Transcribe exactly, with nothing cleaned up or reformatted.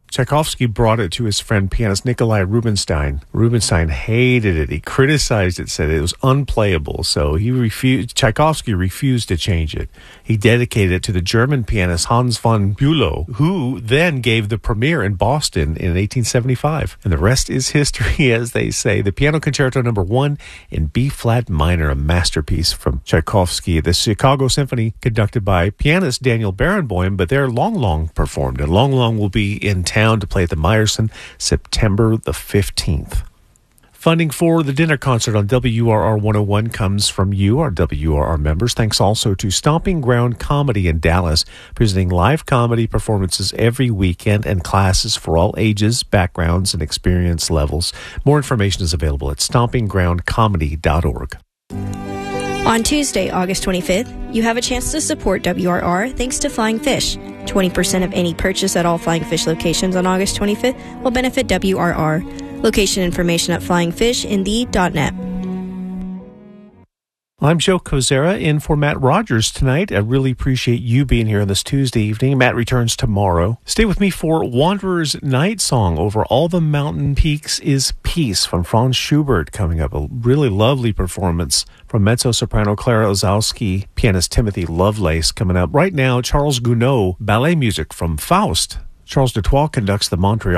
Tchaikovsky brought it to his friend pianist Nikolai Rubinstein. Rubinstein hated it. He criticized it, said it was unplayable. So he refused. Tchaikovsky refused to change it. He dedicated it to the German pianist Hans von Bülow, who then gave the premiere in Boston in eighteen seventy-five. And the rest is history, as they say. The Piano Concerto Number One in B-flat minor, a masterpiece from Tchaikovsky. The Chicago Symphony, conducted by pianist Daniel Barenboim, but they're Long Long performed, and Long Long will be in town to play at the Meyerson September the fifteenth. Funding for the dinner concert on W R R one oh one comes from you, our W R R members. Thanks also to Stomping Ground Comedy in Dallas, presenting live comedy performances every weekend and classes for all ages, backgrounds, and experience levels. More information is available at stomping ground comedy dot org. On Tuesday, August twenty-fifth, you have a chance to support W R R thanks to Flying Fish. twenty percent of any purchase at all Flying Fish locations on August twenty-fifth will benefit W R R. Location information at flying fish in the dot net. I'm Joe Kozera in for Matt Rogers tonight. I really appreciate you being here on this Tuesday evening. Matt returns tomorrow. Stay with me for Wanderer's Night Song. Over all the mountain peaks is peace from Franz Schubert coming up. A really lovely performance from mezzo-soprano Clara Ozowski, pianist Timothy Lovelace coming up. Right now, Charles Gounod, ballet music from Faust. Charles Dutoit conducts the Montreal